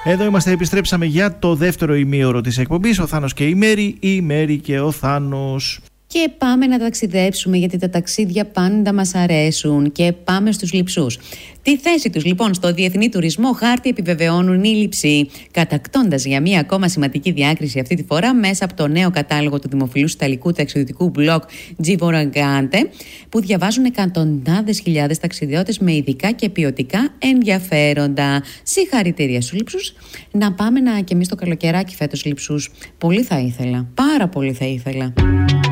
Εδώ είμαστε, επιστρέψαμε για το δεύτερο ημίωρο της εκπομπής. Ο Θάνος και η Μέρη, η Μέρη και ο Θάνος. Και πάμε να ταξιδέψουμε, γιατί τα ταξίδια πάντα μας αρέσουν. Και πάμε στους Λειψούς. Τη θέση τους λοιπόν στο διεθνή τουρισμό χάρτη επιβεβαιώνουν οι Λειψοί, κατακτώντας για μία ακόμα σημαντική διάκριση αυτή τη φορά μέσα από το νέο κατάλογο του δημοφιλούς ιταλικού ταξιδιωτικού blog Givoragante, που διαβάζουν εκατοντάδες χιλιάδες ταξιδιώτες με ειδικά και ποιοτικά ενδιαφέροντα. Συγχαρητήρια στους Λειψούς. Να πάμε και εμείς το καλοκαιράκι φέτος, Λειψούς. Πολύ θα ήθελα. Πάρα πολύ θα ήθελα.